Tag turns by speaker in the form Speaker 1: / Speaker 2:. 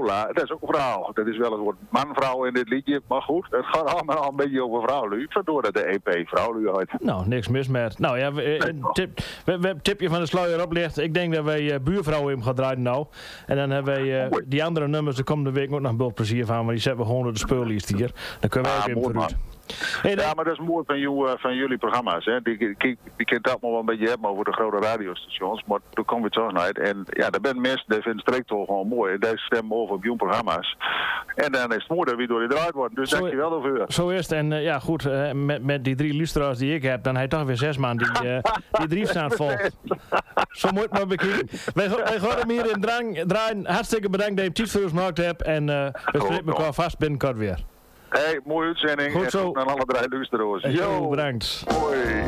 Speaker 1: Lola, dat is ook een vrouw. Dat is wel een soort man-vrouw in dit liedje. Maar goed, het gaat allemaal een beetje over vrouwlu. Vandoor dat de EP vrouwlu uit.
Speaker 2: Nou, niks mis met. Nou ja, tipje van de sluier oplicht. Ik denk dat wij buurvrouwen hem gaan draaien nou. En dan hebben wij die andere nummers de komende week ook nog een bult plezier van. Maar die zetten we gewoon door de speellijst hier. Dan kunnen wij ook even vooruit. Hey,
Speaker 1: ja, maar dat is mooi van jullie programma's. Hè. Die kent dat wel een beetje hebben over de grote radiostations. Maar daar komen we het zo uit. En ja, daar zijn mensen die vinden streektol gewoon mooi. En daar stemmen over op jullie programma's. En dan is het mooi dat we door die draait worden. Dus dankjewel daarvoor.
Speaker 2: Zo is het. En ja, goed. Met die 3 luisteraars die ik heb, dan heb je toch weer 6 man die driefstaat volgt. Zo moet maar bekijken. Wij gaan hem hier in draaien. Hartstikke bedankt dat je tijd voor ons gemaakt hebt. En we spreken elkaar vast binnenkort weer.
Speaker 1: Hey, mooie uitzending.
Speaker 2: Goed zo.
Speaker 1: En alle 3 luisteraars.
Speaker 2: Jo, bedankt.
Speaker 1: Hoi.